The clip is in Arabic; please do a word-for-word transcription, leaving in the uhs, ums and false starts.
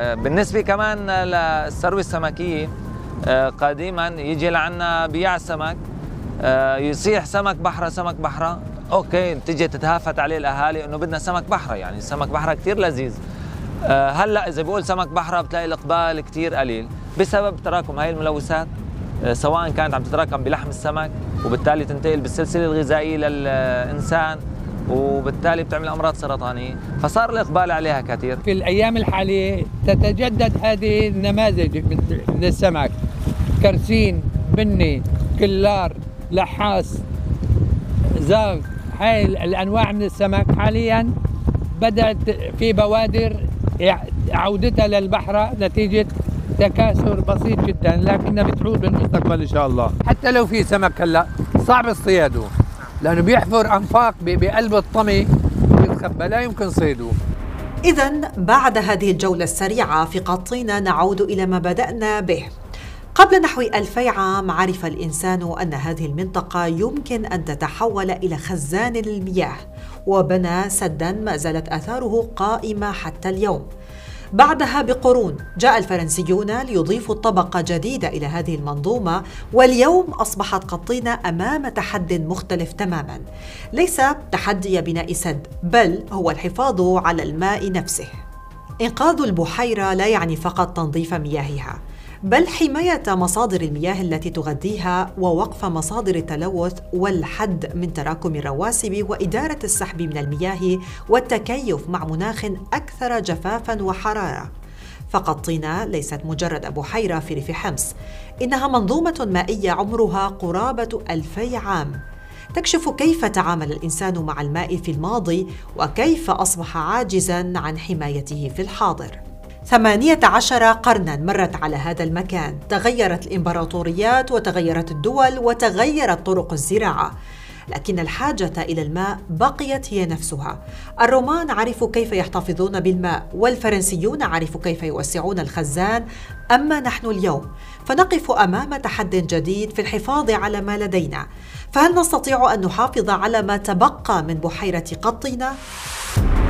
بالنسبة كمان للثروة السمكية، قديما يجي لعنا بياع السمك يصيح سمك بحرة سمك بحرة، اوكي تيجي تتهافت عليه الاهالي انه بدنا سمك بحرة، يعني سمك بحرة كثير لذيذ. هلا اذا بقول سمك بحرة بتلاقي الاقبال كثير قليل بسبب تراكم هاي الملوثات، سواء كانت عم تتراكم بلحم السمك وبالتالي تنتقل بالسلسلة الغذائية للإنسان وبالتالي بتعمل أمراض سرطانية، فصار الإقبال عليها كثير. في الأيام الحالية تتجدد هذه النماذج من السمك، كرسين، بني، كلار، لحاس، زاغ، هاي الأنواع من السمك حاليا بدأت في بوادر عودتها للبحر نتيجة تكاثر بسيط جدا، لكنها بتعود بالمستقبل ان شاء الله. حتى لو في سمك هلا صعب اصطياده لانه بيحفر انفاق بقلب الطمي ويتخبى، لا يمكن صيده. اذا بعد هذه الجولة السريعة في قطينة نعود الى ما بدأنا به. قبل نحو ألفي عام عرف الإنسان أن هذه المنطقة يمكن أن تتحول إلى خزان للمياه، وبنى سداً ما زالت آثاره قائمة حتى اليوم. بعدها بقرون جاء الفرنسيون ليضيفوا طبقة جديدة إلى هذه المنظومة، واليوم أصبحت قطينة أمام تحد مختلف تماماً. ليس تحدي بناء سد، بل هو الحفاظ على الماء نفسه. إنقاذ البحيرة لا يعني فقط تنظيف مياهها، بل حماية مصادر المياه التي تغذيها ووقف مصادر التلوث والحد من تراكم الرواسب وإدارة السحب من المياه والتكيف مع مناخ أكثر جفافاً وحرارة. فقطينة ليست مجرد بحيرة في ريف حمص، إنها منظومة مائية عمرها قرابة ألفي عام، تكشف كيف تعامل الإنسان مع الماء في الماضي وكيف أصبح عاجزاً عن حمايته في الحاضر. ثمانية عشر قرناً مرت على هذا المكان، تغيرت الإمبراطوريات وتغيرت الدول وتغيرت طرق الزراعة، لكن الحاجة إلى الماء بقيت هي نفسها. الرومان عرفوا كيف يحتفظون بالماء، والفرنسيون عرفوا كيف يوسعون الخزان، أما نحن اليوم فنقف أمام تحدي جديد في الحفاظ على ما لدينا. فهل نستطيع أن نحافظ على ما تبقى من بحيرة قطينة؟